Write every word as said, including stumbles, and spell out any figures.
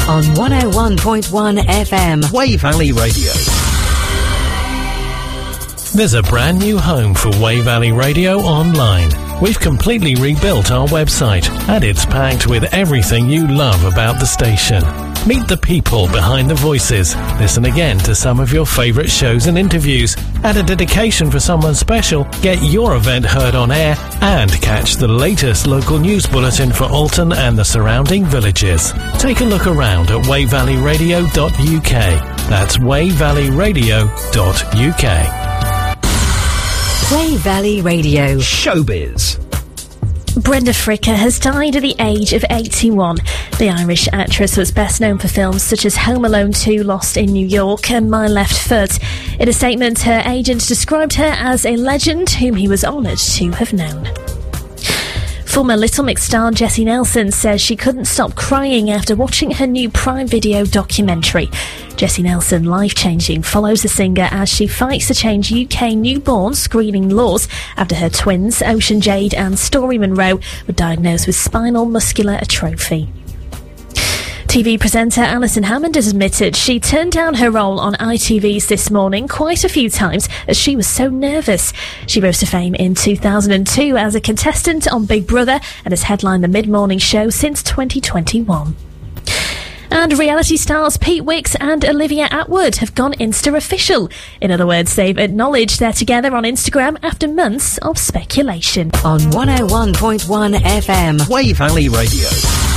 on one oh one point one F M. Way Valley Radio. There's a brand new home for Way Valley Radio online. We've completely rebuilt our website, and it's packed with everything you love about the station. Meet the people behind the voices. Listen again to some of your favourite shows and interviews. Add a dedication for someone special. Get your event heard on air and catch the latest local news bulletin for Alton and the surrounding villages. Take a look around at way valley radio dot U K. That's way valley radio dot U K. Way Valley Radio. Showbiz. Brenda Fricker has died at the age of eighty-one. The Irish actress was best known for films such as Home Alone two, Lost in New York and My Left Foot. In a statement, her agent described her as a legend whom he was honoured to have known. Former Little Mix star Jessie Nelson says she couldn't stop crying after watching her new Prime Video documentary. Jessie Nelson, Life-Changing, follows the singer as she fights to change U K newborn screening laws after her twins, Ocean Jade and Stormy Monroe, were diagnosed with spinal muscular atrophy. T V presenter Alison Hammond has admitted she turned down her role on I T V's This Morning quite a few times as she was so nervous. She rose to fame in two thousand two as a contestant on Big Brother and has headlined the mid-morning show since twenty twenty-one. And reality stars Pete Wicks and Olivia Attwood have gone Insta-official. In other words, they've acknowledged they're together on Instagram after months of speculation. On one oh one point one F M. Way Valley Radio.